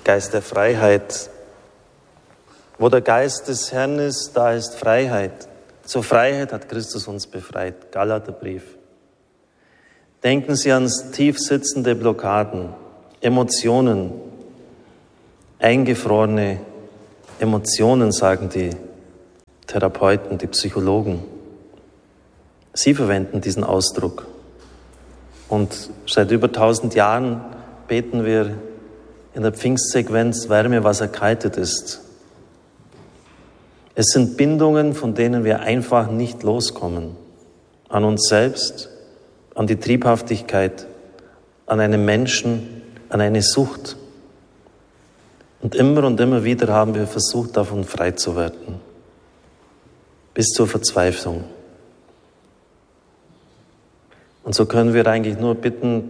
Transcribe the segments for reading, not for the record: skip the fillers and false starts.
Geist der Freiheit. Wo der Geist des Herrn ist, da ist Freiheit. Zur Freiheit hat Christus uns befreit. Galaterbrief. Denken Sie an tief sitzende Blockaden, Emotionen, eingefrorene Emotionen, sagen die Therapeuten, die Psychologen. Sie verwenden diesen Ausdruck. Und seit über 1000 Jahren beten wir in der Pfingstsequenz Wärme, was erkaltet ist. Es sind Bindungen, von denen wir einfach nicht loskommen. An uns selbst, an die Triebhaftigkeit, an einen Menschen, an eine Sucht. Und immer wieder haben wir versucht, davon frei zu werden. Bis zur Verzweiflung. Und so können wir eigentlich nur bitten,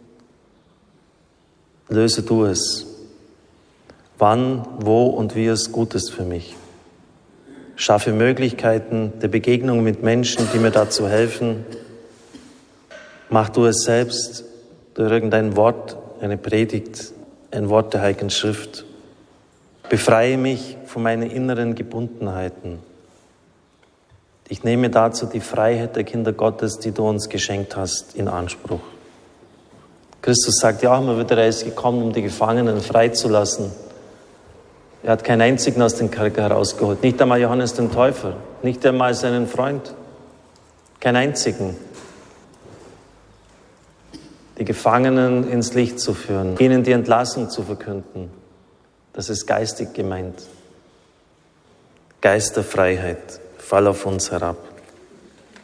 löse du es. Wann, wo und wie es gut ist für mich. Schaffe Möglichkeiten der Begegnung mit Menschen, die mir dazu helfen. Mach du es selbst durch irgendein Wort, eine Predigt, ein Wort der Heiligen Schrift. Befreie mich von meinen inneren Gebundenheiten. Ich nehme dazu die Freiheit der Kinder Gottes, die du uns geschenkt hast, in Anspruch. Christus sagt ja auch immer wieder, er ist gekommen, um die Gefangenen freizulassen. Er hat keinen einzigen aus dem Kerker herausgeholt. Nicht einmal Johannes den Täufer, nicht einmal seinen Freund. Keinen einzigen. Die Gefangenen ins Licht zu führen, ihnen die Entlassung zu verkünden. Das ist geistig gemeint. Geist der Freiheit, fall auf uns herab.